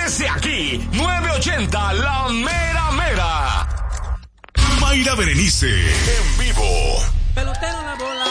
Quédese aquí, 980 La Mera Mera. Mayra Berenice, en vivo. Pelotero en la bola.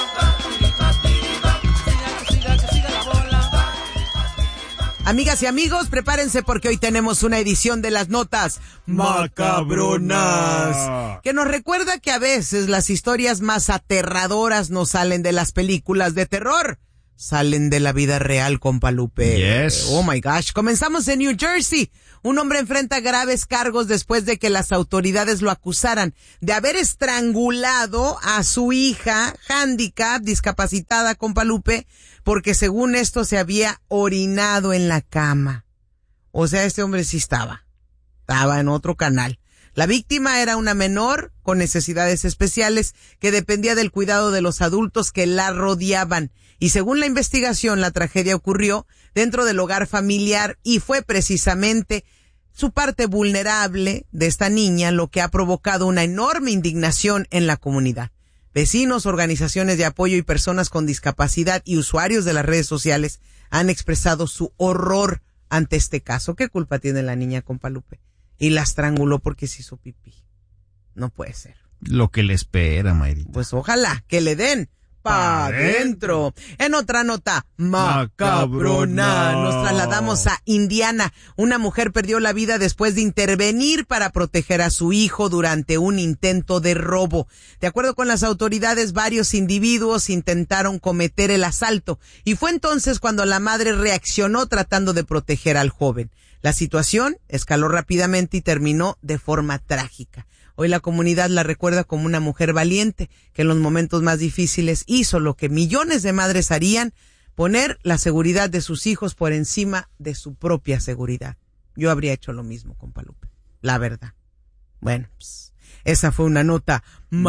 Siga la bola. Amigas y amigos, prepárense porque hoy tenemos una edición de las notas macabronas, que nos recuerda que a veces las historias más aterradoras no salen de las películas de terror, salen de la vida real, compa Lupe. Yes. Oh my gosh. Comenzamos en New Jersey. Un hombre enfrenta graves cargos después de que las autoridades lo acusaran de haber estrangulado a su hija handicap, discapacitada, compa Lupe, porque según esto se había orinado en la cama. O sea, este hombre sí estaba en otro canal. La víctima era una menor con necesidades especiales que dependía del cuidado de los adultos que la rodeaban. Y según la investigación, la tragedia ocurrió dentro del hogar familiar y fue precisamente su parte vulnerable de esta niña lo que ha provocado una enorme indignación en la comunidad. Vecinos, organizaciones de apoyo y personas con discapacidad y usuarios de las redes sociales han expresado su horror ante este caso. ¿Qué culpa tiene la niña, compa Lupe? Y la estranguló porque se hizo pipí. No puede ser. Lo que le espera, Mayrita. Pues ojalá que le den pa' adentro. En otra nota macabrona, nos trasladamos a Indiana. Una mujer perdió la vida después de intervenir para proteger a su hijo durante un intento de robo. De acuerdo con las autoridades, varios individuos intentaron cometer el asalto y fue entonces cuando la madre reaccionó tratando de proteger al joven. La situación escaló rápidamente y terminó de forma trágica. Hoy la comunidad la recuerda como una mujer valiente que en los momentos más difíciles hizo lo que millones de madres harían, poner la seguridad de sus hijos por encima de su propia seguridad. Yo habría hecho lo mismo, compa Lupe, la verdad. Bueno, pues, esa fue una nota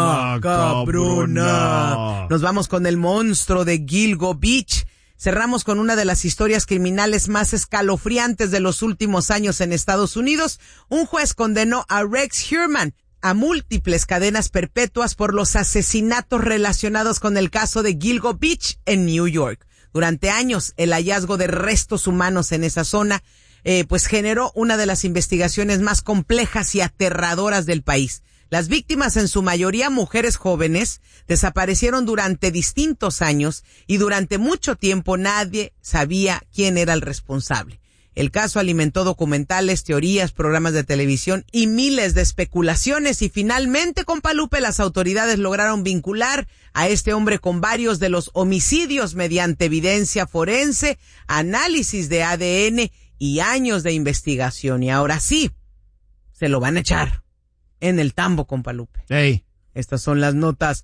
macabrona. Nos vamos con el monstruo de Gilgo Beach. Cerramos con una de las historias criminales más escalofriantes de los últimos años en Estados Unidos. Un juez condenó a Rex Heuermann a múltiples cadenas perpetuas por los asesinatos relacionados con el caso de Gilgo Beach en New York. Durante años, el hallazgo de restos humanos en esa zona, pues generó una de las investigaciones más complejas y aterradoras del país. Las víctimas, en su mayoría mujeres jóvenes, desaparecieron durante distintos años y durante mucho tiempo nadie sabía quién era el responsable. El caso alimentó documentales, teorías, programas de televisión y miles de especulaciones y finalmente, compa Lupe, las autoridades lograron vincular a este hombre con varios de los homicidios mediante evidencia forense, análisis de ADN y años de investigación. Y ahora sí, se lo van a echar en el tambo, compa Lupe. Hey. Estas son las notas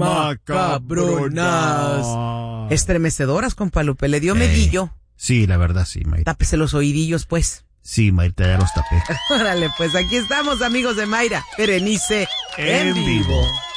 macabronas. Estremecedoras, compa Lupe. Le dio medillo. Sí, la verdad sí, Mayra. Tápese los oídillos, pues. Sí, Mayra, ya los tapé. Órale, pues aquí estamos, amigos de Mayra Berenice en vivo.